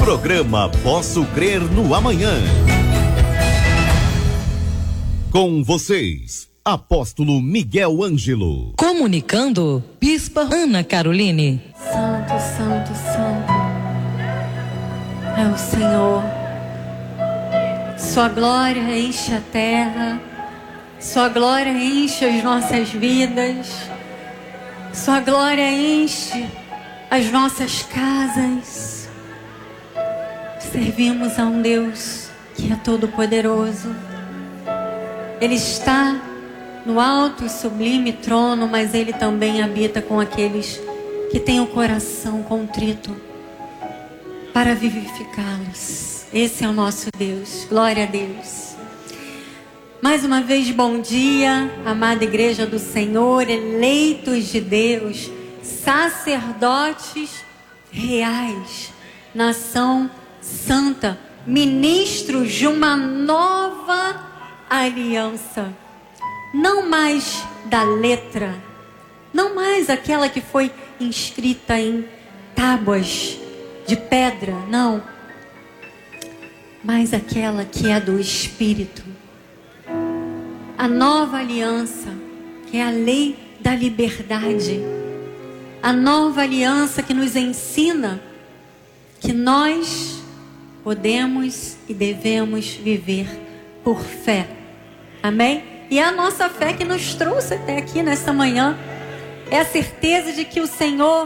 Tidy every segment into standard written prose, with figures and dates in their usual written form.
Programa Posso Crer no Amanhã. Com vocês, Apóstolo Miguel Ângelo. Comunicando, Bispa Ana Caroline. Santo, santo, santo é o Senhor. Sua glória enche a terra, sua glória enche as nossas vidas, sua glória enche as nossas casas. Servimos a um Deus que é todo-poderoso. Ele está no alto e sublime trono, mas Ele também habita com aqueles que têm o coração contrito para vivificá-los. Esse é o nosso Deus. Glória a Deus. Mais uma vez, bom dia, amada Igreja do Senhor, eleitos de Deus, sacerdotes reais, nação santa, ministros de uma nova aliança. Não mais da letra, não mais aquela que foi inscrita em tábuas de pedra, não, mas aquela que é do Espírito. A nova aliança, que é a lei da liberdade. A nova aliança que nos ensina que nós podemos e devemos viver por fé. Amém? E é a nossa fé que nos trouxe até aqui nessa manhã. É a certeza de que o Senhor,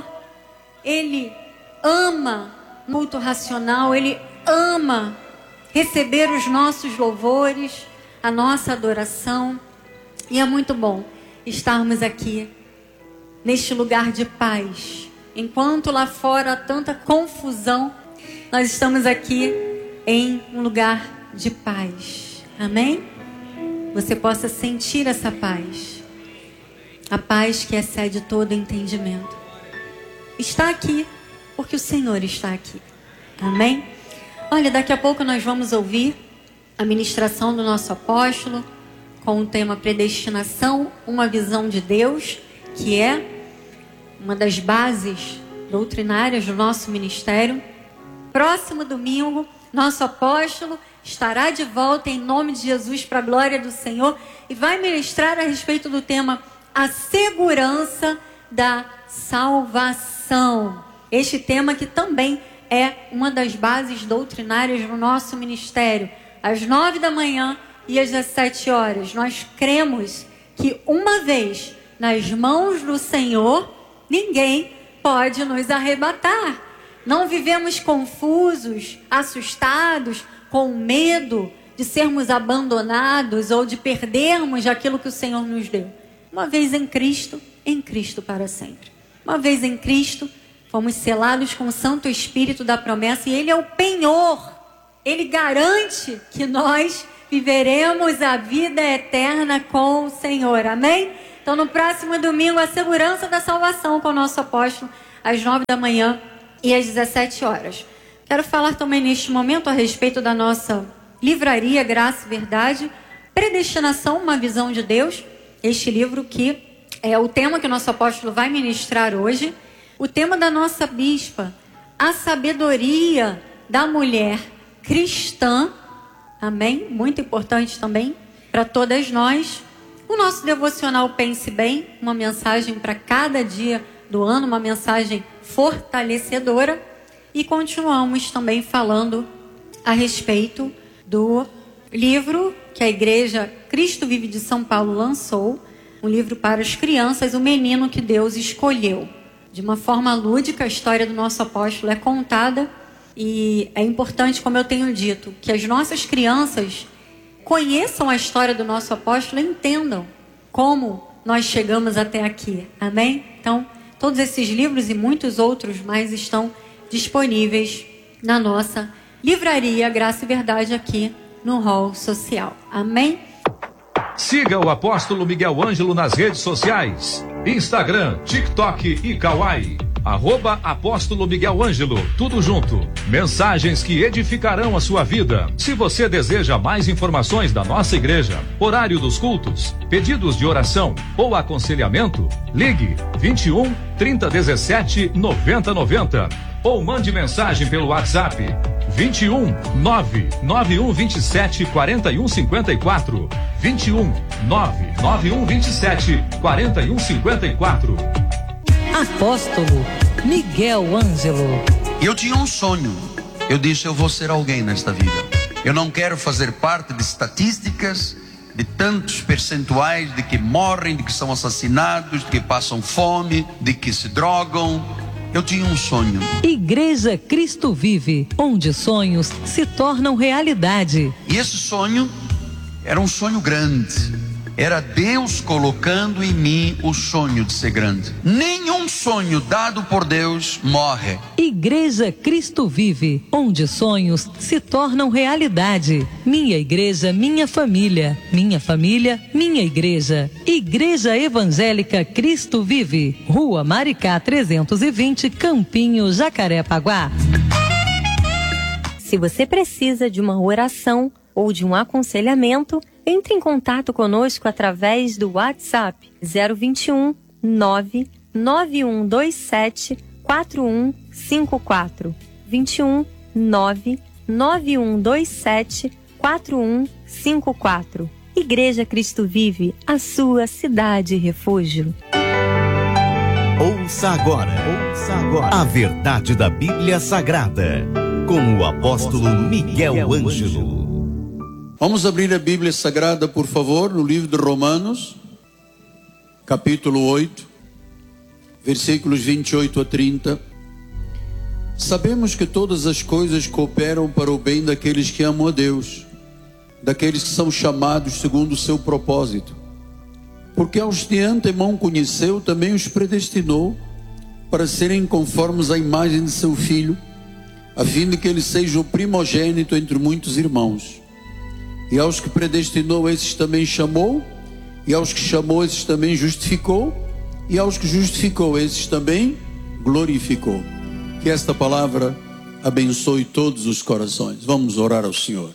Ele ama o culto racional, Ele ama receber os nossos louvores, a nossa adoração. E é muito bom estarmos aqui, neste lugar de paz. Enquanto lá fora há tanta confusão, nós estamos aqui em um lugar de paz. Amém? Você possa sentir essa paz. A paz que excede todo entendimento. Está aqui porque o Senhor está aqui. Amém? Olha, daqui a pouco nós vamos ouvir a ministração do nosso apóstolo com o tema predestinação, uma visão de Deus, que é uma das bases doutrinárias do nosso ministério. Próximo domingo, nosso apóstolo estará de volta em nome de Jesus para a glória do Senhor e vai ministrar a respeito do tema a segurança da salvação. Este tema que também é uma das bases doutrinárias do nosso ministério. Às 9 da manhã e às 17 horas. Nós cremos que uma vez nas mãos do Senhor, ninguém pode nos arrebatar. Não vivemos confusos, assustados, com medo de sermos abandonados ou de perdermos aquilo que o Senhor nos deu. Uma vez em Cristo para sempre. Uma vez em Cristo, fomos selados com o Santo Espírito da promessa e Ele é o penhor. Ele garante que nós viveremos a vida eterna com o Senhor. Amém? Então, no próximo domingo, a segurança da salvação com o nosso apóstolo, às 9 da manhã e às 17 horas. Quero falar também neste momento a respeito da nossa livraria Graça e Verdade, Predestinação, uma visão de Deus. Este livro que é o tema que o nosso apóstolo vai ministrar hoje. O tema da nossa bispa, a sabedoria da mulher cristã. Amém? Muito importante também para todas nós. O nosso devocional Pense Bem, uma mensagem para cada dia do ano, uma mensagem fortalecedora. E continuamos também falando a respeito do livro que a Igreja Cristo Vive de São Paulo lançou, um livro para as crianças, O Menino que Deus Escolheu. De uma forma lúdica, a história do nosso apóstolo é contada e é importante, como eu tenho dito, que as nossas crianças conheçam a história do nosso apóstolo e entendam como nós chegamos até aqui. Amém? Então, todos esses livros e muitos outros mais estão disponíveis na nossa livraria Graça e Verdade aqui no hall social. Amém? Siga o apóstolo Miguel Ângelo nas redes sociais: Instagram, TikTok e Kawai. @Apóstolo Miguel Ângelo, tudo junto. Mensagens que edificarão a sua vida. Se você deseja mais informações da nossa igreja, horário dos cultos, pedidos de oração ou aconselhamento, ligue 21 3017 9090 ou mande mensagem pelo WhatsApp 21 99127 4154. 21 99127 4154. Apóstolo Miguel Ângelo. Eu tinha um sonho. Eu disse, eu vou ser alguém nesta vida. Eu não quero fazer parte de estatísticas, de tantos percentuais de que morrem, de que são assassinados, de que passam fome, de que se drogam. Eu tinha um sonho. Igreja Cristo Vive, onde sonhos se tornam realidade. E esse sonho era um sonho grande. Era Deus colocando em mim o sonho de ser grande. Nenhum sonho dado por Deus morre. Igreja Cristo Vive, onde sonhos se tornam realidade. Minha igreja, minha família. Minha família, minha igreja. Igreja Evangélica Cristo Vive. Rua Maricá 320, Campinho, Jacarepaguá. Se você precisa de uma oração ou de um aconselhamento, entre em contato conosco através do WhatsApp 021 99127 4154. 21 99127 4154. Igreja Cristo Vive, a sua cidade refúgio. Ouça agora a verdade da Bíblia Sagrada, com o apóstolo Miguel Ângelo. Vamos abrir a Bíblia Sagrada, por favor, no livro de Romanos, capítulo 8, versículos 28 a 30. Sabemos que todas as coisas cooperam para o bem daqueles que amam a Deus, daqueles que são chamados segundo o seu propósito. Porque aos que de antemão conheceu, também os predestinou para serem conformes à imagem de seu Filho, a fim de que ele seja o primogênito entre muitos irmãos. E aos que predestinou, esses também chamou, e aos que chamou, esses também justificou, e aos que justificou, esses também glorificou. Que esta palavra abençoe todos os corações. Vamos orar ao Senhor.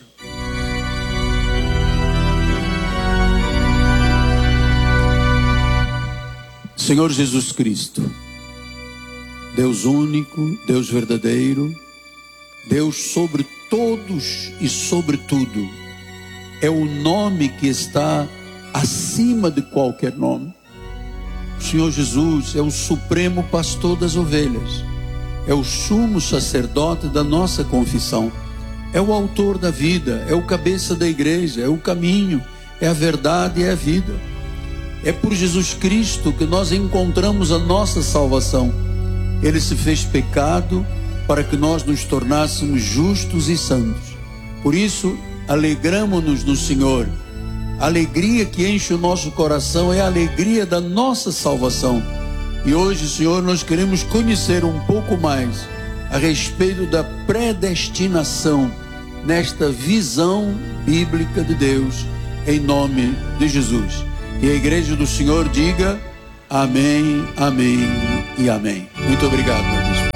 Senhor Jesus Cristo, Deus único, Deus verdadeiro, Deus sobre todos e sobre tudo, é o nome que está acima de qualquer nome. O Senhor Jesus é o supremo pastor das ovelhas, é o sumo sacerdote da nossa confissão, é o autor da vida, é o cabeça da igreja, é o caminho, é a verdade e é a vida. É por Jesus Cristo que nós encontramos a nossa salvação. Ele se fez pecado para que nós nos tornássemos justos e santos. Por isso, alegramo-nos no Senhor. A alegria que enche o nosso coração é a alegria da nossa salvação. E hoje, Senhor, nós queremos conhecer um pouco mais a respeito da predestinação nesta visão bíblica de Deus, em nome de Jesus. E a igreja do Senhor diga amém, amém e amém. Muito obrigado, meu bispo.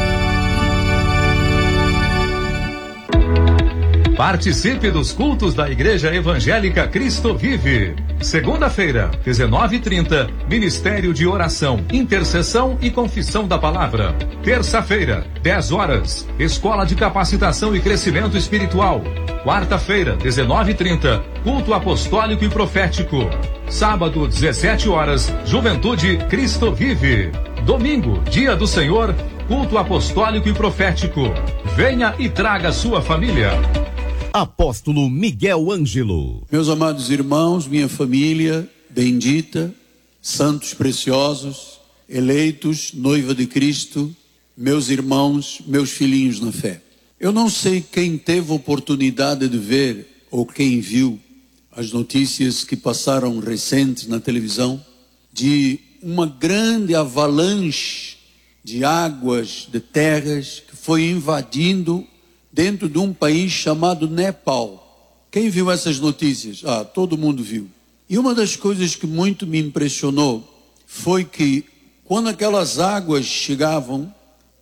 Participe dos cultos da Igreja Evangélica Cristo Vive. Segunda-feira, 19h30, Ministério de Oração, Intercessão e Confissão da Palavra. Terça-feira, 10 horas, Escola de Capacitação e Crescimento Espiritual. Quarta-feira, 19h30, Culto Apostólico e Profético. Sábado, 17 horas, Juventude Cristo Vive. Domingo, Dia do Senhor, Culto Apostólico e Profético. Venha e traga sua família. Apóstolo Miguel Ângelo. Meus amados irmãos, minha família bendita, santos preciosos, eleitos, noiva de Cristo, meus irmãos, meus filhinhos na fé. Eu não sei quem teve oportunidade de ver ou quem viu as notícias que passaram recentes na televisão de uma grande avalanche de águas, de terras que foi invadindo dentro de um país chamado Nepal. Quem viu essas notícias? Todo mundo viu. E uma das coisas que muito me impressionou foi que quando aquelas águas chegavam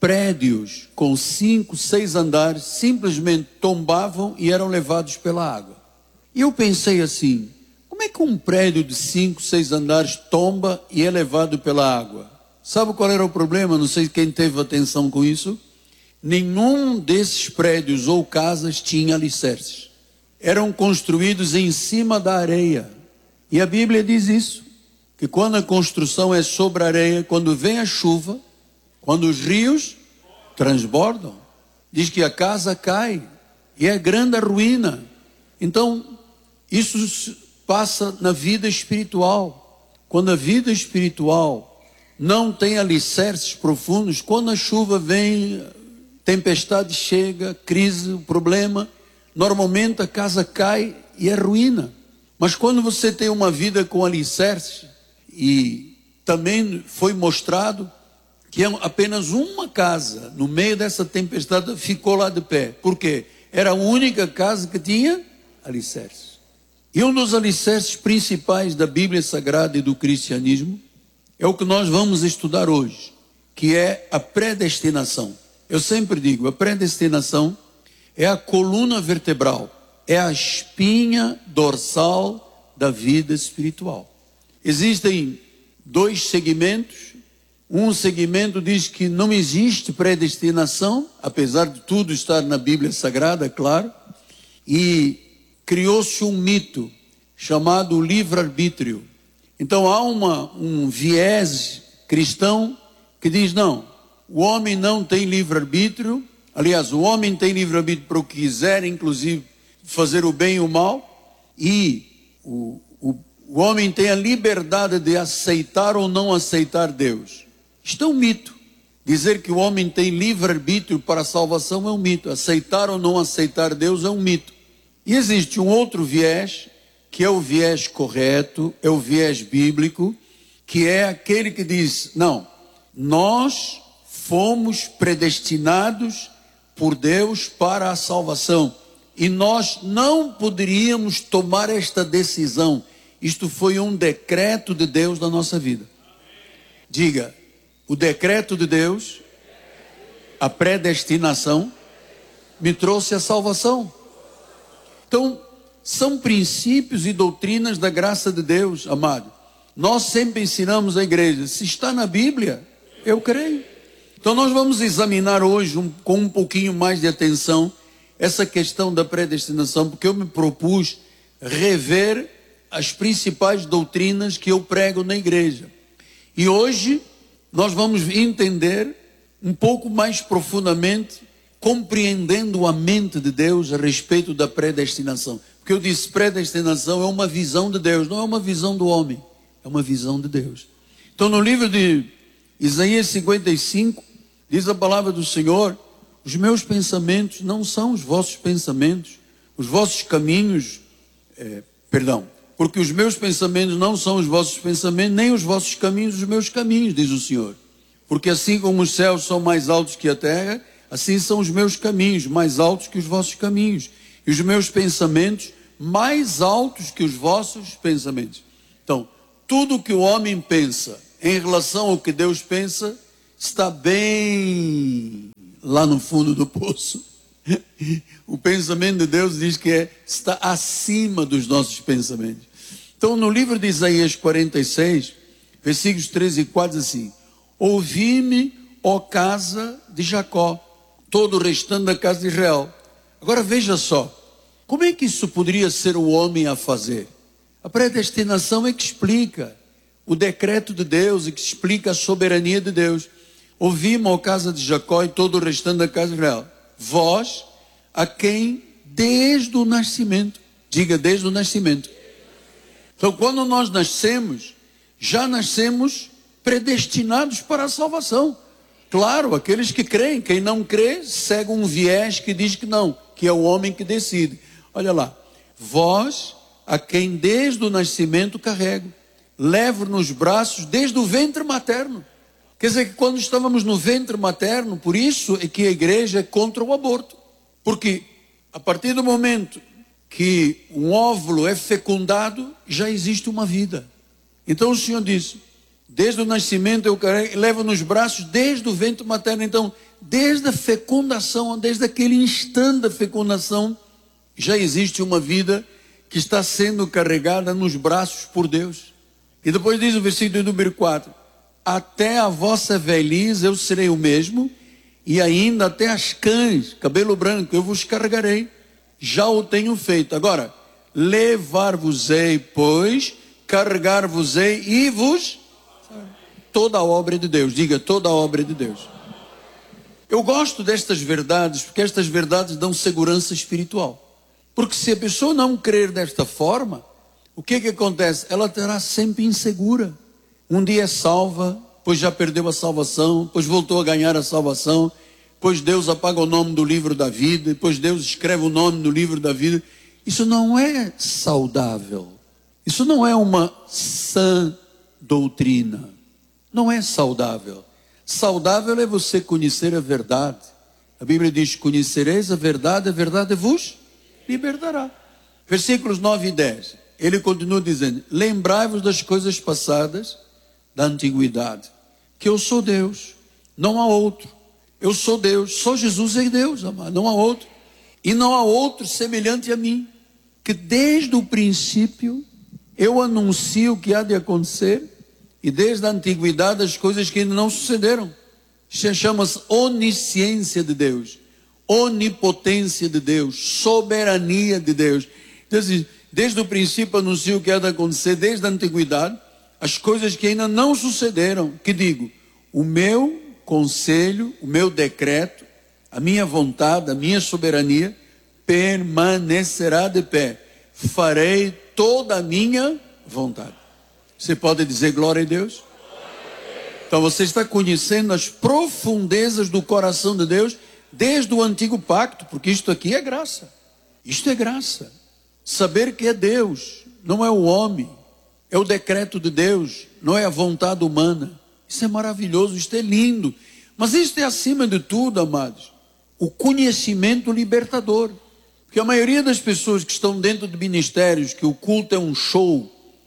prédios com 5, 6 andares simplesmente tombavam e eram levados pela água. E eu pensei assim, como é que um prédio de 5, 6 andares tomba e é levado pela água? Sabe qual era o problema? Não sei quem teve atenção com isso. Nenhum desses prédios ou casas tinha alicerces. Eram construídos em cima da areia. E a Bíblia diz isso, que quando a construção é sobre a areia, quando vem a chuva, quando os rios transbordam, diz que a casa cai e é grande a ruína. Então, isso passa na vida espiritual. Quando a vida espiritual não tem alicerces profundos, quando a chuva vem, tempestade chega, crise, problema, normalmente a casa cai e é ruína. Mas quando você tem uma vida com alicerces, e também foi mostrado que apenas uma casa, no meio dessa tempestade, ficou lá de pé. Por quê? Era a única casa que tinha alicerces. E um dos alicerces principais da Bíblia Sagrada e do cristianismo é o que nós vamos estudar hoje, que é a predestinação. Eu sempre digo, a predestinação é a coluna vertebral, é a espinha dorsal da vida espiritual. Existem 2 segmentos. Um segmento diz que não existe predestinação, apesar de tudo estar na Bíblia Sagrada, claro, e criou-se um mito chamado livre-arbítrio. Então há um viés cristão que diz, não, o homem não tem livre-arbítrio. Aliás, o homem tem livre-arbítrio para o que quiser, inclusive fazer o bem e o mal, e o homem tem a liberdade de aceitar ou não aceitar Deus. Isto é um mito. Dizer que o homem tem livre-arbítrio para a salvação é um mito. Aceitar ou não aceitar Deus é um mito. E existe um outro viés, que é o viés correto, é o viés bíblico, que é aquele que diz, não, nós fomos predestinados por Deus para a salvação. E nós não poderíamos tomar esta decisão. Isto foi um decreto de Deus na nossa vida. Diga, o decreto de Deus, a predestinação, me trouxe a salvação. Então, são princípios e doutrinas da graça de Deus, amado. Nós sempre ensinamos à igreja, se está na Bíblia, eu creio. Então nós vamos examinar hoje, com um pouquinho mais de atenção, essa questão da predestinação, porque eu me propus rever as principais doutrinas que eu prego na igreja. E hoje nós vamos entender um pouco mais profundamente, compreendendo a mente de Deus a respeito da predestinação. Porque eu disse, predestinação é uma visão de Deus, não é uma visão do homem, é uma visão de Deus. Então no livro de Isaías 55, diz a palavra do Senhor, os meus pensamentos não são os vossos pensamentos, os vossos caminhos, porque os meus pensamentos não são os vossos pensamentos, nem os vossos caminhos os meus caminhos, diz o Senhor. Porque assim como os céus são mais altos que a terra, assim são os meus caminhos mais altos que os vossos caminhos, e os meus pensamentos mais altos que os vossos pensamentos. Então, tudo que o homem pensa em relação ao que Deus pensa, está bem lá no fundo do poço. O pensamento de Deus diz que está acima dos nossos pensamentos. Então no livro de Isaías 46, versículos 13 e 4 diz assim, ouvi-me, ó casa de Jacó, todo o restante da casa de Israel. Agora veja só, como é que isso poderia ser o homem a fazer? A predestinação é que explica o decreto de Deus e que explica a soberania de Deus. Ouvi-me, ó casa de Jacó e todo o restante da casa de Israel, vós a quem desde o nascimento, diga desde o nascimento. Então quando nós nascemos, já nascemos predestinados para a salvação. Claro, aqueles que creem, quem não crê, segue um viés que diz que não, que é o homem que decide. Olha lá, vós a quem desde o nascimento carrego, levo nos braços desde o ventre materno. Quer dizer que quando estávamos no ventre materno, por isso é que a igreja é contra o aborto. Porque a partir do momento que um óvulo é fecundado, já existe uma vida. Então o Senhor disse, desde o nascimento eu levo nos braços desde o ventre materno. Então, desde a fecundação, desde aquele instante da fecundação, já existe uma vida que está sendo carregada nos braços por Deus. E depois diz o versículo número 4: até a vossa velhice eu serei o mesmo, e ainda até as cães, cabelo branco, eu vos carregarei. Já o tenho feito. Agora, levar-vos-ei, pois, carregar-vos-ei e vos... Toda a obra de Deus, diga, toda a obra de Deus. Eu gosto destas verdades, porque estas verdades dão segurança espiritual. Porque se a pessoa não crer desta forma, o que acontece? Ela terá sempre insegura. Um dia é salva, pois já perdeu a salvação, pois voltou a ganhar a salvação, pois Deus apaga o nome do livro da vida, depois Deus escreve o nome no livro da vida. Isso não é saudável. Isso não é uma sã doutrina. Não é saudável. Saudável é você conhecer a verdade. A Bíblia diz: conhecereis a verdade vos libertará. Versículos 9 e 10. Ele continua dizendo: lembrai-vos das coisas passadas da antiguidade, que eu sou Deus, não há outro. Eu sou Deus, só Jesus é Deus, amado, não há outro. E não há outro semelhante a mim, que desde o princípio eu anuncio o que há de acontecer, e desde a antiguidade as coisas que ainda não sucederam. Isso chama-se onisciência de Deus, onipotência de Deus, soberania de Deus. Então, desde o princípio anuncio o que há de acontecer, desde a antiguidade, as coisas que ainda não sucederam. Que digo, o meu conselho, o meu decreto, a minha vontade, a minha soberania permanecerá de pé. Farei toda a minha vontade. Você pode dizer glória a Deus? Então você está conhecendo as profundezas do coração de Deus desde o antigo pacto, porque isto aqui é graça. Isto é graça. Saber que é Deus, não é o homem, é o decreto de Deus, não é a vontade humana. Isso é maravilhoso, isto é lindo. Mas isto é acima de tudo, amados, o conhecimento libertador. Porque a maioria das pessoas que estão dentro de ministérios, que o culto é um show,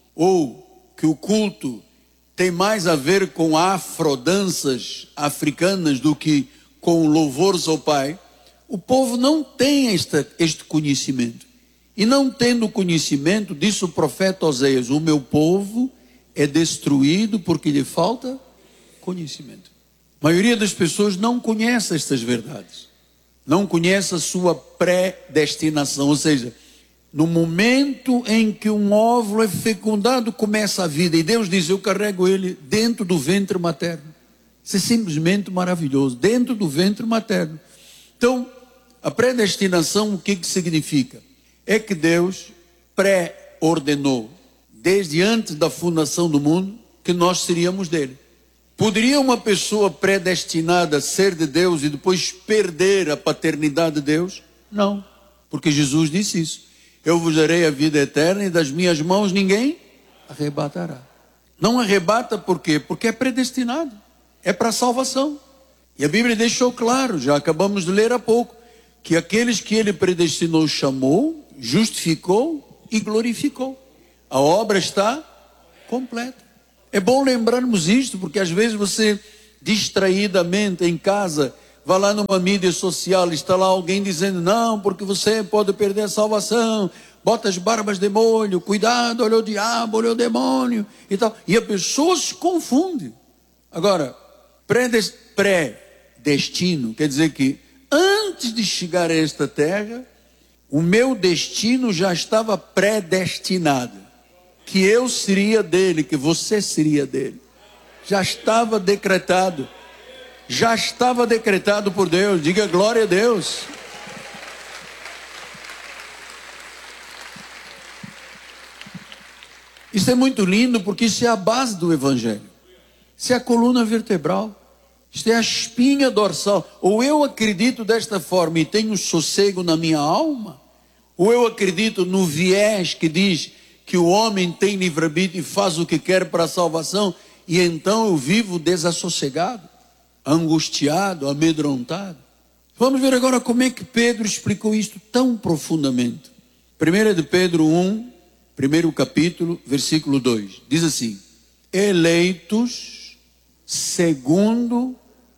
ou que o culto tem mais a ver com afrodanças africanas do que com louvores ao Pai, o povo não tem este conhecimento. E não tendo conhecimento, disse o profeta Oséias: o meu povo é destruído porque lhe falta conhecimento. A maioria das pessoas não conhece estas verdades. Não conhece a sua predestinação, ou seja, no momento em que um óvulo é fecundado, começa a vida. E Deus diz: eu carrego ele dentro do ventre materno. Isso é simplesmente maravilhoso. Dentro do ventre materno. Então, a predestinação, o que significa? É que Deus pré-ordenou, desde antes da fundação do mundo, que nós seríamos dele. Poderia uma pessoa predestinada ser de Deus e depois perder a paternidade de Deus? Não, porque Jesus disse isso: eu vos darei a vida eterna e das minhas mãos ninguém arrebatará. Não arrebata por quê? Porque é predestinado, é para a salvação. E a Bíblia deixou claro, já acabamos de ler há pouco, que aqueles que ele predestinou chamou, justificou e glorificou. A obra está completa. É bom lembrarmos isto, porque às vezes você, distraidamente em casa, vai lá numa mídia social, está lá alguém dizendo: não, porque você pode perder a salvação, bota as barbas de molho, cuidado, olha o diabo, olha o demônio e tal. E a pessoa se confunde. Agora, pré-destino quer dizer que antes de chegar a esta terra, o meu destino já estava predestinado. Que eu seria dele, que você seria dele. Já estava decretado. Já estava decretado por Deus. Diga glória a Deus. Isso é muito lindo, porque isso é a base do Evangelho. Isso é a coluna vertebral. Isso é a espinha dorsal. Ou eu acredito desta forma e tenho sossego na minha alma, ou eu acredito no viés que diz que o homem tem livre-arbítrio e faz o que quer para a salvação, e então eu vivo desassossegado, angustiado, amedrontado. Vamos ver agora como é que Pedro explicou isto tão profundamente. 1 de Pedro 1, primeiro capítulo, versículo 2, diz assim: eleitos segundo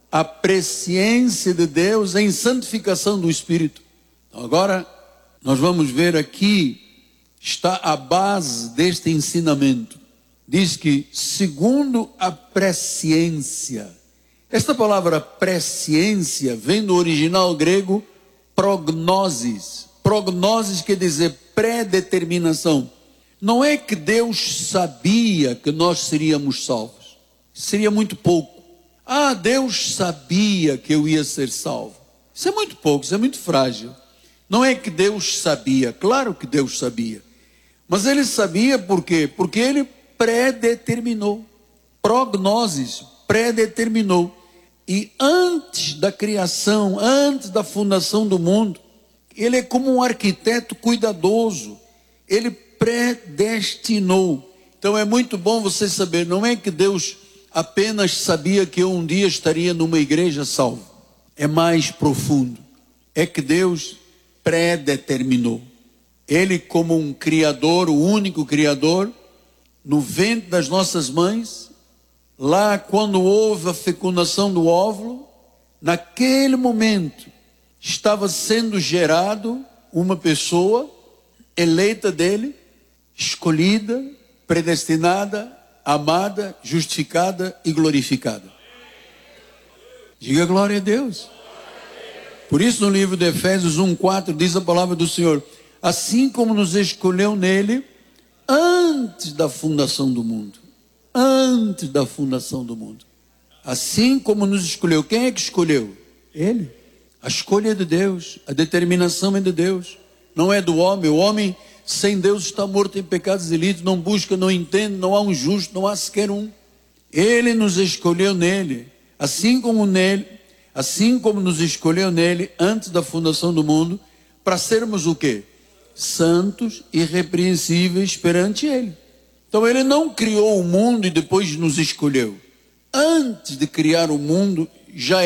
a presciência de Deus em santificação do Espírito. Então, agora, nós vamos ver aqui, está a base deste ensinamento. Diz que, segundo a presciência. Esta palavra presciência vem do original grego prognosis. Prognosis quer dizer predeterminação. Não é que Deus sabia que nós seríamos salvos. Seria muito pouco. Ah, Deus sabia que eu ia ser salvo. Isso é muito pouco, isso é muito frágil. Não é que Deus sabia, claro que Deus sabia. Mas ele sabia por quê? Porque ele predeterminou. Prognosis, predeterminou. E antes da criação, antes da fundação do mundo, ele é como um arquiteto cuidadoso. Ele predestinou. Então é muito bom você saber, não é que Deus apenas sabia que eu um dia estaria numa igreja salvo. É mais profundo. É que Deus predeterminou. Ele, como um criador, o único criador, no ventre das nossas mães, lá quando houve a fecundação do óvulo, naquele momento estava sendo gerado uma pessoa eleita dele, escolhida, predestinada, amada, justificada e glorificada. Diga glória a Deus. Por isso no livro de Efésios 1:4 diz a palavra do Senhor: assim como nos escolheu nele antes da fundação do mundo. Antes da fundação do mundo. Assim como nos escolheu. Quem é que escolheu? Ele. A escolha é de Deus. A determinação é de Deus. Não é do homem. O homem sem Deus está morto em pecados e delitos. Não busca, não entende. Não há um justo, não há sequer um. Ele nos escolheu nele. Assim como nos escolheu nele antes da fundação do mundo. Para sermos o quê? Santos, irrepreensíveis perante ele. Então ele não criou o mundo e depois nos escolheu. Antes de criar o mundo, já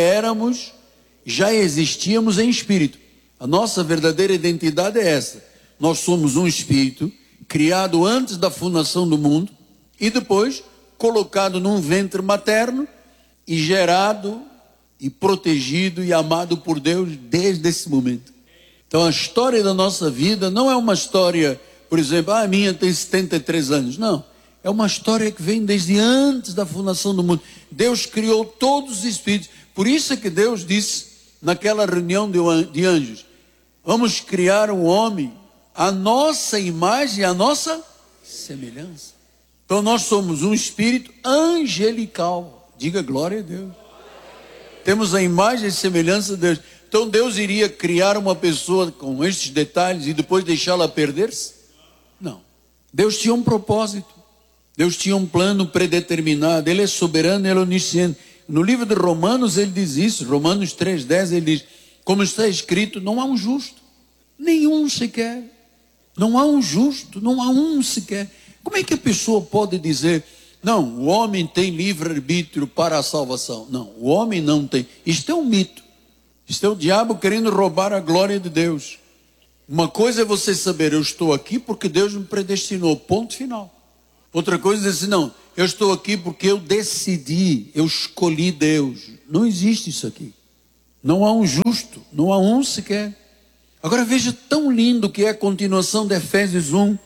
existíamos em espírito. A nossa verdadeira identidade é essa. Nós somos um espírito, criado antes da fundação do mundo, e depois colocado num ventre materno, e gerado, e protegido, e amado por Deus desde esse momento. Então a história da nossa vida não é uma história, por exemplo, a minha tem 73 anos. Não, é uma história que vem desde antes da fundação do mundo. Deus criou todos os espíritos. Por isso é que Deus disse naquela reunião de anjos: vamos criar um homem à nossa imagem e à nossa semelhança. Então nós somos um espírito angelical. Diga glória a Deus. Temos a imagem e semelhança de Deus. Então Deus iria criar uma pessoa com estes detalhes e depois deixá-la perder-se? Não. Deus tinha um propósito. Deus tinha um plano predeterminado. Ele é soberano, ele é onisciente. No livro de Romanos ele diz isso. Romanos 3:10 ele diz: como está escrito, não há um justo, nenhum sequer. Não há um justo, não há um sequer. Como é que a pessoa pode dizer: não, o homem tem livre-arbítrio para a salvação? Não, o homem não tem. Isto é um mito. Isto é o diabo querendo roubar a glória de Deus. Uma coisa é você saber: eu estou aqui porque Deus me predestinou, ponto final. Outra coisa é dizer assim: não, eu estou aqui porque eu decidi, eu escolhi Deus. Não existe isso aqui. Não há um justo, não há um sequer. Agora veja tão lindo que é a continuação de Efésios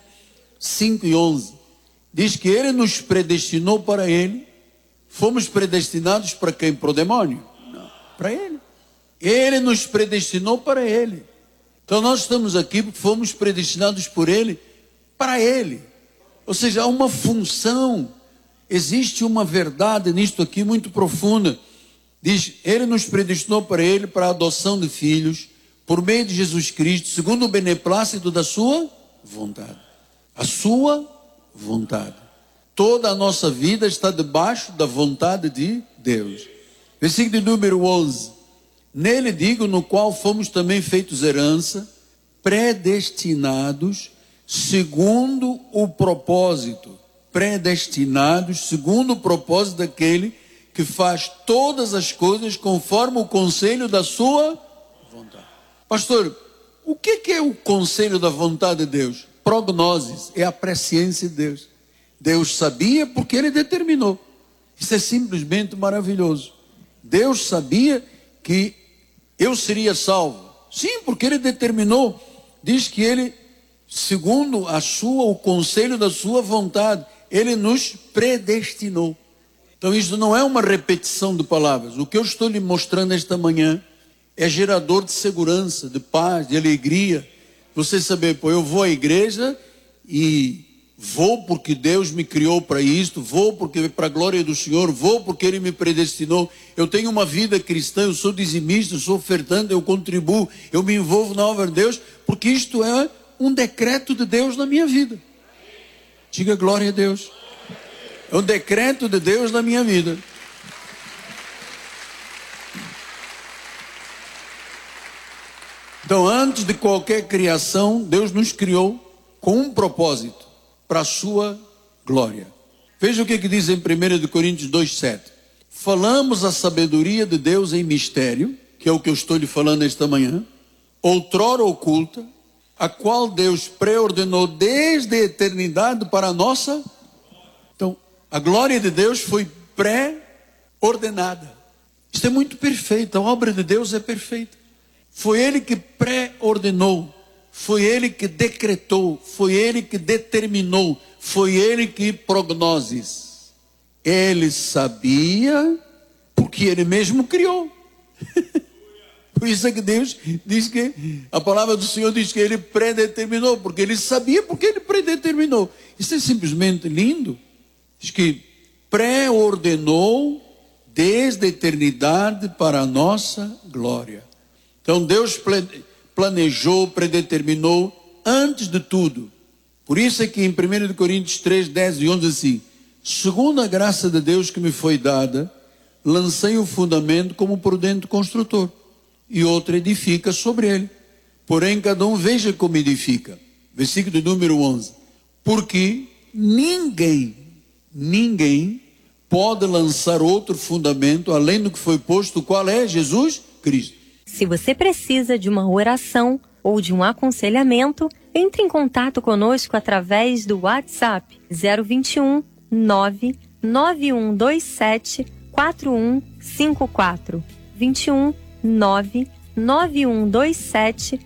1:5-11. Diz que ele nos predestinou para ele. Fomos predestinados para quem? Para o demônio? Não, para ele. Ele nos predestinou para ele. Então nós estamos aqui porque fomos predestinados por ele para ele. Ou seja, há uma função. Existe uma verdade nisto aqui muito profunda. Diz: ele nos predestinou para ele, para a adoção de filhos, por meio de Jesus Cristo, segundo o beneplácito da sua vontade. A sua vontade. Toda a nossa vida está debaixo da vontade de Deus. Versículo de número 11. Nele digo, no qual fomos também feitos herança, predestinados segundo o propósito. Predestinados segundo o propósito daquele que faz todas as coisas conforme o conselho da sua vontade. Pastor, o que é o conselho da vontade de Deus? Prognoses, é a presciência de Deus. Deus sabia porque ele determinou. Isso é simplesmente maravilhoso. Deus sabia que eu seria salvo. Sim, porque Ele determinou. Diz que Ele, segundo o conselho da sua vontade, Ele nos predestinou. Então isso não é uma repetição de palavras. O que eu estou lhe mostrando esta manhã é gerador de segurança, de paz, de alegria. Você saber, eu vou à igreja e vou porque Deus me criou para isto, vou porque para a glória do Senhor, vou porque Ele me predestinou. Eu tenho uma vida cristã, eu sou dizimista, eu sou ofertante, eu contribuo, eu me envolvo na obra de Deus, porque isto é um decreto de Deus na minha vida. Diga glória a Deus. É um decreto de Deus na minha vida. Então, antes de qualquer criação, Deus nos criou com um propósito, para a sua glória. Veja o que diz em 1 Coríntios 2,7. Falamos a sabedoria de Deus em mistério, que é o que eu estou lhe falando esta manhã, outrora oculta, a qual Deus preordenou desde a eternidade para a nossa. Então, a glória de Deus foi pré-ordenada. Isto é muito perfeito, a obra de Deus é perfeita. Foi Ele que pré-ordenou, foi Ele que decretou, foi Ele que determinou, foi Ele que prognoses. Ele sabia, porque Ele mesmo criou. Por isso é que Deus diz que, a palavra do Senhor diz que Ele predeterminou, porque Ele sabia, porque Ele predeterminou. Isso é simplesmente lindo. Diz que pré-ordenou desde a eternidade para a nossa glória. Então Deus planejou, predeterminou antes de tudo. Por isso é que em 1 Coríntios 3, 10 e 11 diz assim: segundo a graça de Deus que me foi dada, lancei o fundamento como prudente construtor, e outro edifica sobre ele. Porém cada um veja como edifica. Versículo de número 11. Porque ninguém pode lançar outro fundamento além do que foi posto, qual é? Jesus Cristo. Se você precisa de uma oração ou de um aconselhamento, entre em contato conosco através do WhatsApp 021 99127 4154. 21 99127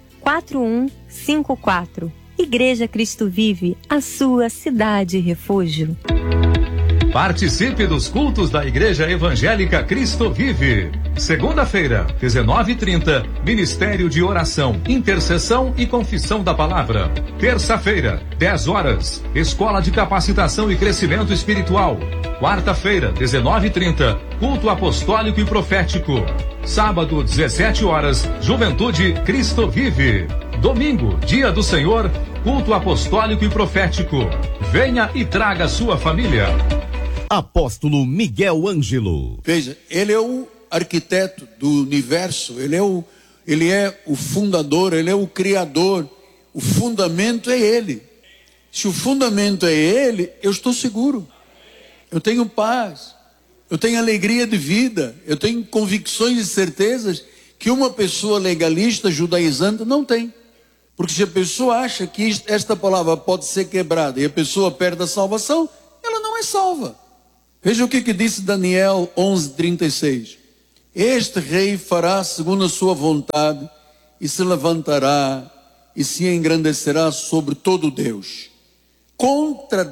4154. Igreja Cristo Vive, a sua cidade refúgio. Participe dos cultos da Igreja Evangélica Cristo Vive. Segunda-feira, 19h30, Ministério de Oração, Intercessão e Confissão da Palavra. Terça-feira, 10 horas, Escola de Capacitação e Crescimento Espiritual. Quarta-feira, 19h30, Culto Apostólico e Profético. Sábado, 17 horas, Juventude Cristo Vive. Domingo, Dia do Senhor, Culto Apostólico e Profético. Venha e traga sua família. Apóstolo Miguel Ângelo. Veja, ele é o arquiteto do universo, ele é o fundador, ele é o criador. O fundamento é ele. Se o fundamento é ele, eu estou seguro. Eu tenho paz, eu tenho alegria de vida, eu tenho convicções e certezas que uma pessoa legalista, judaizante, não tem. Porque se a pessoa acha que esta palavra pode ser quebrada e a pessoa perde a salvação, ela não é salva. Veja o que disse Daniel 11:36. Este rei fará segundo a sua vontade e se levantará e se engrandecerá sobre todo Deus. Contra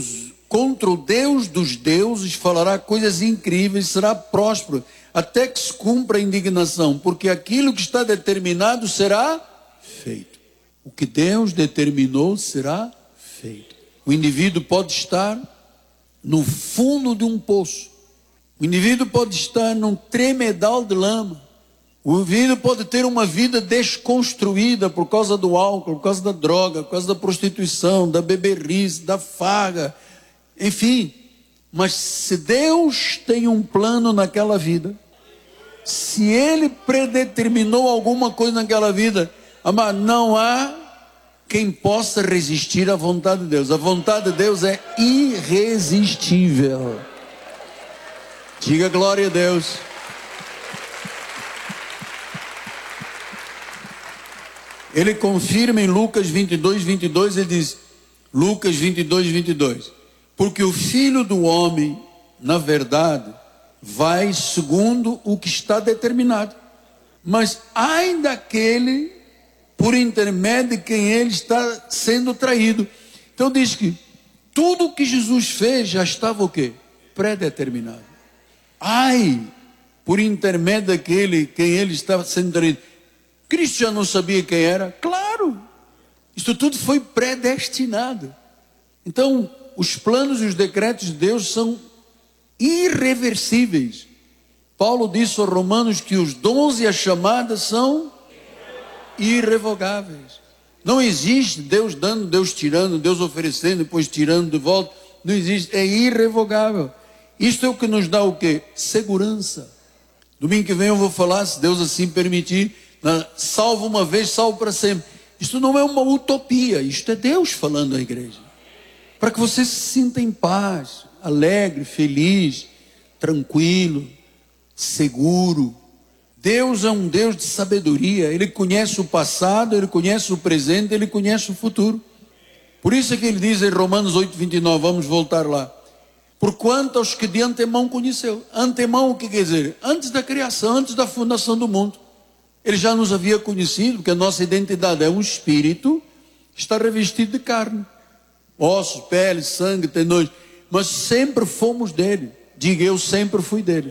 o Deus dos deuses falará coisas incríveis, será próspero, até que se cumpra a indignação, porque aquilo que está determinado será feito. O que Deus determinou será feito. O indivíduo pode estar no fundo de um poço. O indivíduo pode estar num tremedal de lama. O indivíduo pode ter uma vida desconstruída por causa do álcool, por causa da droga, por causa da prostituição, da beberrice, da farra, enfim. Mas se Deus tem um plano naquela vida, se Ele predeterminou alguma coisa naquela vida, não há quem possa resistir à vontade de Deus. A vontade de Deus é irresistível. Diga glória a Deus. Ele confirma em Lucas 22:22, ele diz, Lucas 22:22, porque o Filho do Homem, na verdade, vai segundo o que está determinado. Mas ai daquele por intermédio de quem ele está sendo traído. Então diz que tudo o que Jesus fez já estava o quê? Predeterminado. Ai, por intermédio daquele quem ele estava sendo traído. Cristo já não sabia quem era? Claro! Isso tudo foi predestinado. Então, os planos e os decretos de Deus são irreversíveis. Paulo disse aos Romanos que os dons e as chamadas são irrevogáveis. Não existe Deus dando, Deus tirando, Deus oferecendo, depois tirando de volta. Não existe, é irrevogável. Isto é o que nos dá o quê? Segurança. Domingo que vem eu vou falar, se Deus assim permitir, salvo uma vez, salvo para sempre. Isto não é uma utopia, isto é Deus falando à igreja. Para que você se sinta em paz, alegre, feliz, tranquilo, seguro. Deus é um Deus de sabedoria. Ele conhece o passado, Ele conhece o presente, Ele conhece o futuro. Por isso é que Ele diz em Romanos 8:29, vamos voltar lá. Porquanto aos que de antemão conheceu. Antemão o que quer dizer? Antes da criação, antes da fundação do mundo. Ele já nos havia conhecido, porque a nossa identidade é um espírito, está revestido de carne. Ossos, pele, sangue, tendões. Mas sempre fomos dele. Diga, eu sempre fui dele.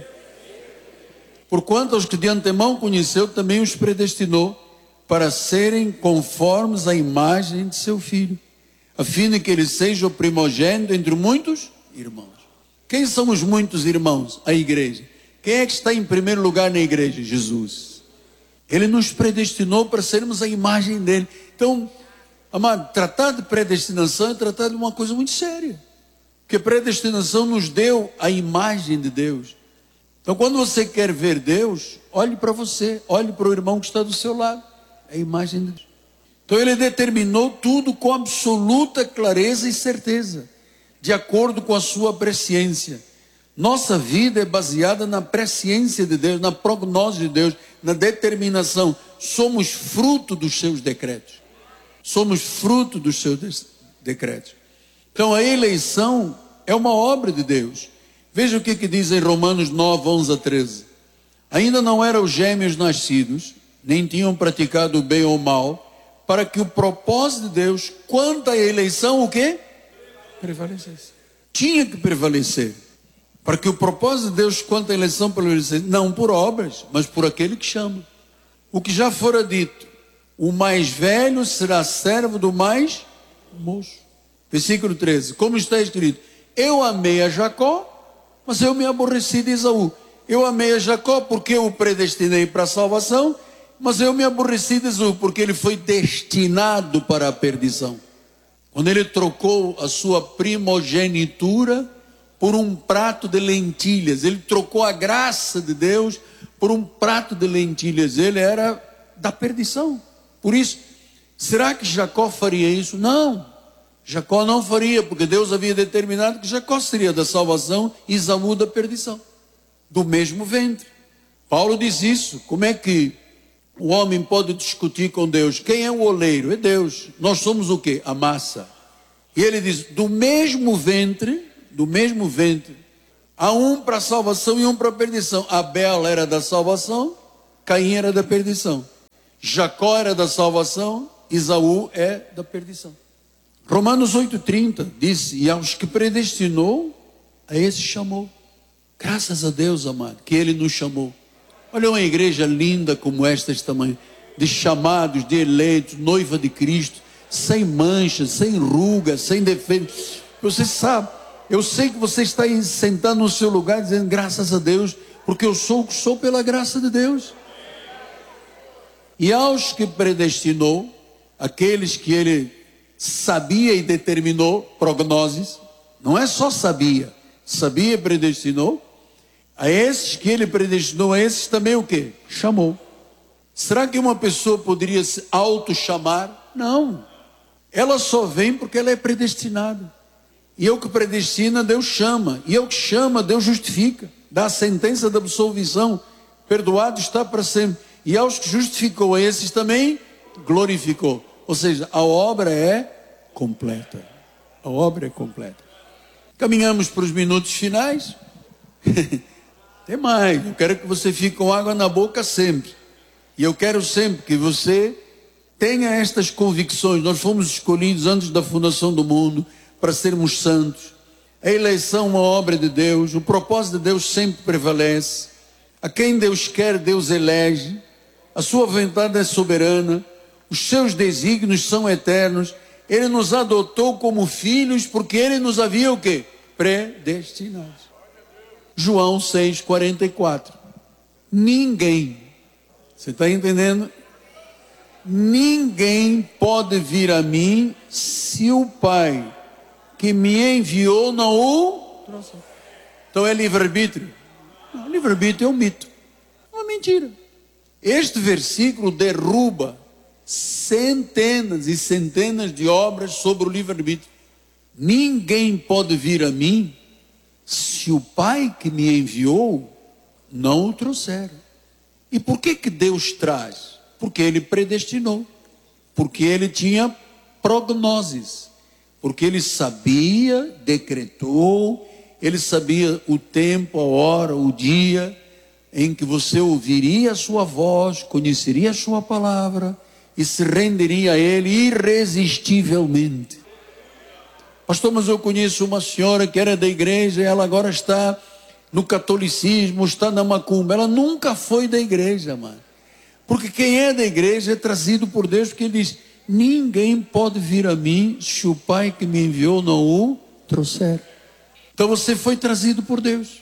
Porquanto aos que de antemão conheceu, também os predestinou para serem conformes à imagem de seu Filho, a fim de que ele seja o primogênito entre muitos irmãos. Quem são os muitos irmãos? A igreja. Quem é que está em primeiro lugar na igreja? Jesus. Ele nos predestinou para sermos a imagem dele. Então, amado, tratar de predestinação é tratar de uma coisa muito séria. Porque predestinação nos deu a imagem de Deus. Então, quando você quer ver Deus, olhe para você, olhe para o irmão que está do seu lado. É a imagem de Deus. Então, Ele determinou tudo com absoluta clareza e certeza, de acordo com a sua presciência. Nossa vida é baseada na presciência de Deus, na prognose de Deus, na determinação. Somos fruto dos seus decretos. Somos fruto dos seus decretos. Então, a eleição é uma obra de Deus. Veja o que diz em Romanos 9, 11 a 13. Ainda não eram gêmeos nascidos, nem tinham praticado o bem ou o mal, para que o propósito de Deus, quanto à eleição, o quê? Prevalecesse. Tinha que prevalecer. Para que o propósito de Deus, quanto à eleição, prevalecesse. Não por obras, mas por aquele que chama. O que já fora dito, o mais velho será servo do mais moço. Versículo 13. Como está escrito, eu amei a Jacó, mas eu me aborreci de Esaú. Eu amei a Jacó porque eu o predestinei para a salvação, mas eu me aborreci de Esaú porque ele foi destinado para a perdição. Quando ele trocou a sua primogenitura por um prato de lentilhas, ele trocou a graça de Deus por um prato de lentilhas, ele era da perdição. Por isso, será que Jacó faria isso? Não. Jacó não faria, porque Deus havia determinado que Jacó seria da salvação e Esaú da perdição, do mesmo ventre. Paulo diz isso. Como é que o homem pode discutir com Deus? Quem é o oleiro? É Deus. Nós somos o quê? A massa. E ele diz, do mesmo ventre, há um para a salvação e um para a perdição. Abel era da salvação, Caim era da perdição. Jacó era da salvação, Esaú é da perdição. Romanos 8,30 diz, e aos que predestinou, a esse chamou. Graças a Deus, amado, que Ele nos chamou. Olha uma igreja linda como esta tamanho, de chamados, de eleitos, noiva de Cristo, sem manchas, sem rugas, sem defeitos. Você sabe, eu sei que você está aí sentado no seu lugar dizendo, graças a Deus, porque eu sou o que sou pela graça de Deus. E aos que predestinou, aqueles que Ele sabia e determinou, prognoses, não é só sabia e predestinou, a esses que ele predestinou, a esses também o quê? Chamou. Será que uma pessoa poderia se auto-chamar? Não. Ela só vem porque ela é predestinada. E eu que predestina, Deus chama. E eu que chama, Deus justifica. Dá a sentença da absolvição. Perdoado está para sempre. E aos que justificou, a esses também glorificou. Ou seja, a obra é completa. A obra é completa. Caminhamos para os minutos finais. Tem mais, eu quero que você fique com água na boca sempre. E eu quero sempre que você tenha estas convicções. Nós fomos escolhidos antes da fundação do mundo para sermos santos. A eleição é uma obra de Deus. O propósito de Deus sempre prevalece. A quem Deus quer, Deus elege. A sua vontade é soberana. Os seus desígnios são eternos. Ele nos adotou como filhos porque Ele nos havia o quê? Predestinados. João 6,44. Ninguém, você está entendendo? Ninguém pode vir a mim se o Pai que me enviou não o trouxe. Então é livre-arbítrio? Não, livre-arbítrio é um mito, é uma mentira. Este versículo derruba centenas e centenas de obras sobre o livre-arbítrio. Ninguém pode vir a mim se o Pai que me enviou não o trouxer. E por que Deus traz? Porque Ele predestinou, porque Ele tinha prognoses, porque Ele sabia, decretou, Ele sabia o tempo, a hora, o dia em que você ouviria a sua voz, conheceria a sua palavra e se renderia a Ele irresistivelmente. Pastor, mas eu conheço uma senhora que era da igreja, ela agora está no catolicismo, está na macumba. Ela nunca foi da igreja, mano. Porque quem é da igreja é trazido por Deus, porque Ele diz: ninguém pode vir a mim se o Pai que me enviou não o trouxer. Então você foi trazido por Deus.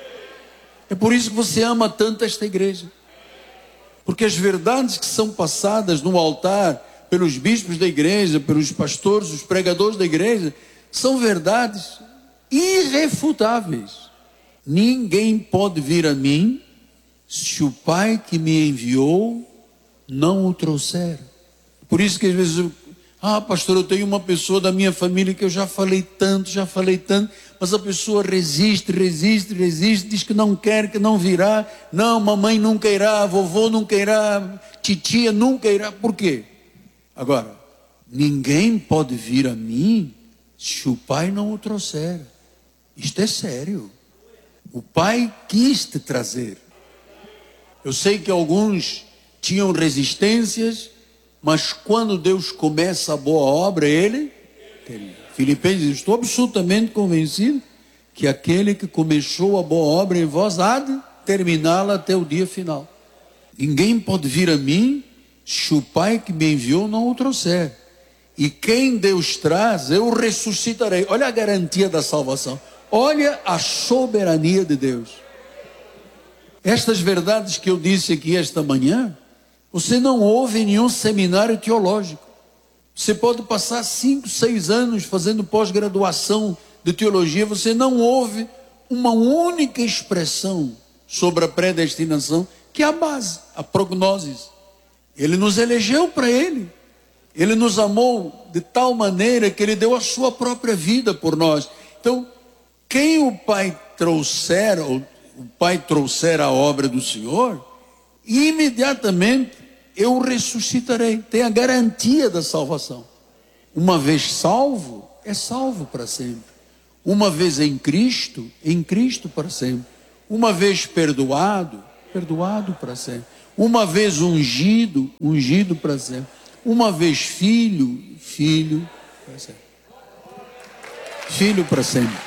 É por isso que você ama tanto esta igreja. Porque as verdades que são passadas no altar pelos bispos da igreja, pelos pastores, os pregadores da igreja, são verdades irrefutáveis. Ninguém pode vir a mim se o Pai que me enviou não o trouxer. Por isso que às vezes pastor, eu tenho uma pessoa da minha família que eu já falei tanto, mas a pessoa resiste, diz que não quer, que não virá. Não, mamãe nunca irá, vovô nunca irá, titia nunca irá. Por quê? Agora, ninguém pode vir a mim se o Pai não o trouxer. Isto é sério. O Pai quis te trazer. Eu sei que alguns tinham resistências, mas quando Deus começa a boa obra, Ele termina. Filipenses diz: estou absolutamente convencido que aquele que começou a boa obra em vós há de terminá-la até o dia final. Ninguém pode vir a mim se o Pai que me enviou não o trouxer. E quem Deus traz, eu ressuscitarei. Olha a garantia da salvação. Olha a soberania de Deus. Estas verdades que eu disse aqui esta manhã, você não ouve em nenhum seminário teológico. Você pode passar 5, 6 anos fazendo pós-graduação de teologia, você não ouve uma única expressão sobre a predestinação, que é a base, a prognoses. Ele nos elegeu para Ele. Ele nos amou de tal maneira que Ele deu a sua própria vida por nós. Então, quem o Pai trouxer, ou o Pai trouxer a obra do Senhor, imediatamente eu ressuscitarei. Tem a garantia da salvação. Uma vez salvo, é salvo para sempre. Uma vez em Cristo para sempre. Uma vez perdoado, perdoado para sempre. Uma vez ungido, ungido para sempre. Uma vez filho, filho para sempre. Filho para sempre.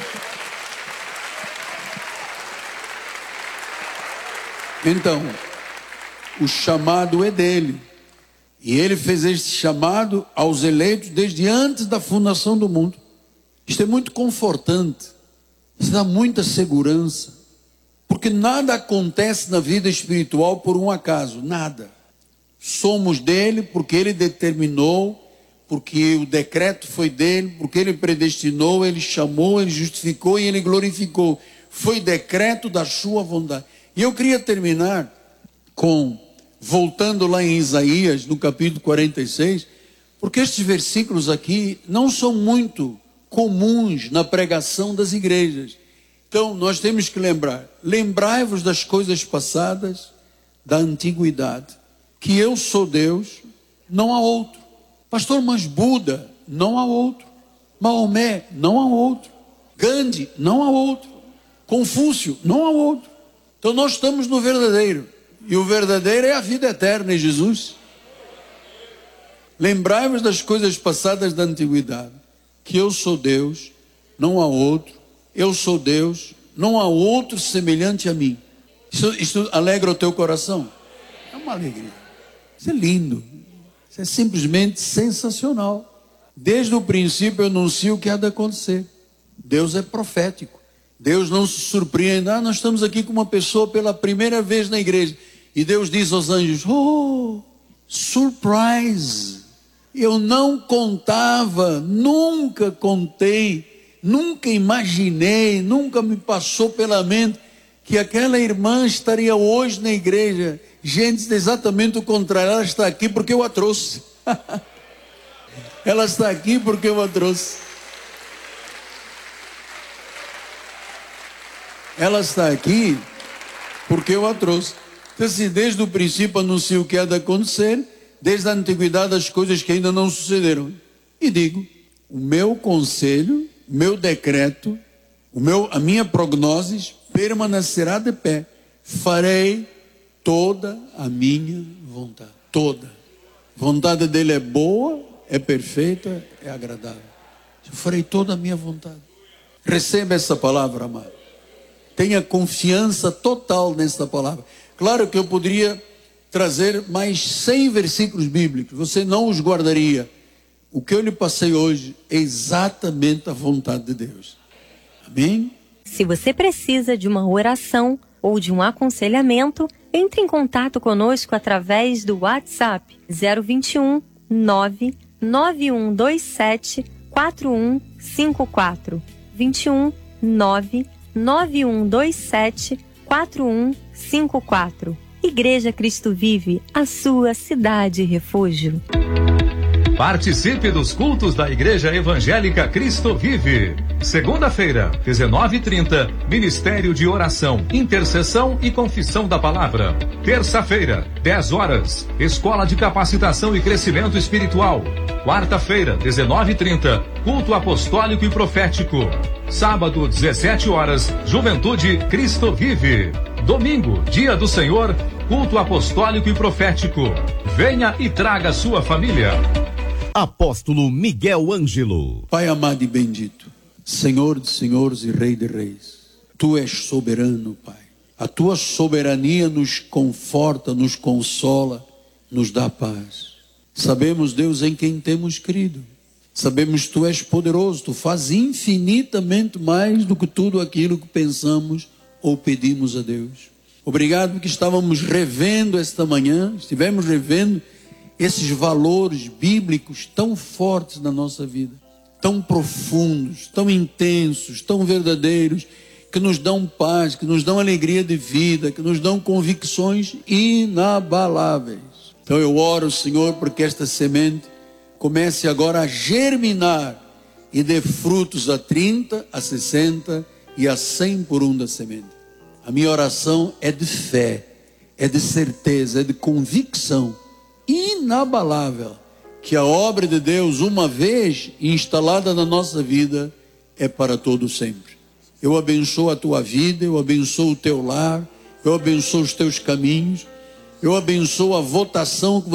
Então, o chamado é dele. E ele fez este chamado aos eleitos desde antes da fundação do mundo. Isto é muito confortante. Isso dá muita segurança. Porque nada acontece na vida espiritual por um acaso. Nada. Somos dele porque ele determinou, porque o decreto foi dele, porque ele predestinou, ele chamou, ele justificou e ele glorificou. Foi decreto da sua vontade. E eu queria terminar voltando lá em Isaías, no capítulo 46, porque estes versículos aqui não são muito comuns na pregação das igrejas. Então, nós temos que lembrai-vos das coisas passadas da antiguidade, que eu sou Deus, não há outro. Pastor, mas Buda, não há outro. Maomé, não há outro. Gandhi, não há outro. Confúcio, não há outro. Então nós estamos no verdadeiro. E o verdadeiro é a vida eterna em Jesus. Lembrai-vos das coisas passadas da antiguidade. Que eu sou Deus, não há outro. Eu sou Deus, não há outro semelhante a mim. Isso alegra o teu coração? É uma alegria. Isso é lindo. Isso é simplesmente sensacional. Desde o princípio eu anuncio o que há de acontecer. Deus é profético. Deus não se surpreende. Nós estamos aqui com uma pessoa pela primeira vez na igreja. E Deus diz aos anjos, oh, surprise. Eu não contava, nunca contei, nunca imaginei, nunca me passou pela mente que aquela irmã estaria hoje na igreja. Gente, exatamente o contrário. Ela está aqui porque eu a trouxe. Ela está aqui porque eu a trouxe. Ela está aqui porque eu a trouxe. Então, assim, desde o princípio anuncio o que há de acontecer, desde a antiguidade as coisas que ainda não sucederam. E digo, o meu conselho, o meu decreto, a minha prognose permanecerá de pé. Farei toda a minha vontade. Toda. A vontade dele é boa, é perfeita, é agradável. Eu farei toda a minha vontade. Receba essa palavra, amado. Tenha confiança total nessa palavra. Claro que eu poderia trazer mais 100 versículos bíblicos. Você não os guardaria. O que eu lhe passei hoje é exatamente a vontade de Deus. Amém? Se você precisa de uma oração ou de um aconselhamento, entre em contato conosco através do WhatsApp 021 99127 4154. 21 99127 4154. Igreja Cristo Vive, a sua cidade refúgio. Participe dos cultos da Igreja Evangélica Cristo Vive. Segunda-feira, 19h30, Ministério de Oração, Intercessão e Confissão da Palavra. Terça-feira, 10 horas, Escola de Capacitação e Crescimento Espiritual. Quarta-feira, 19h30, Culto Apostólico e Profético. Sábado, 17 horas, Juventude Cristo Vive. Domingo, Dia do Senhor, Culto Apostólico e Profético. Venha e traga sua família. Apóstolo Miguel Ângelo. Pai amado e bendito, Senhor de senhores e Rei de reis, Tu és soberano, Pai. A Tua soberania nos conforta, nos consola, nos dá paz. Sabemos, Deus, em quem temos crido. Sabemos que Tu és poderoso, Tu fazes infinitamente mais do que tudo aquilo que pensamos ou pedimos a Deus. Obrigado porque estávamos revendo esta manhã, estivemos revendo esses valores bíblicos tão fortes na nossa vida, tão profundos, tão intensos, tão verdadeiros, que nos dão paz, que nos dão alegria de vida, que nos dão convicções inabaláveis. Então eu oro, Senhor, porque esta semente comece agora a germinar e dê frutos a 30, a 60 e a 100 por um da semente. A minha oração é de fé, é de certeza, é de convicção inabalável que a obra de Deus, uma vez instalada na nossa vida, é para todo sempre. Eu abençoo a tua vida, eu abençoo o teu lar, eu abençoo os teus caminhos, eu abençoo a votação que